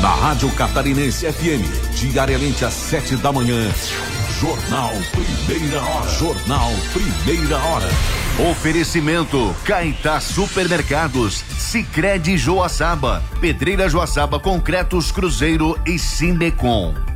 Na Rádio Catarinense FM, diariamente às 7 da manhã. Jornal Primeira Hora. Jornal Primeira Hora. Oferecimento Caetá Supermercados, Sicredi Joaçaba, Pedreira Joaçaba Concretos Cruzeiro e Sindecom.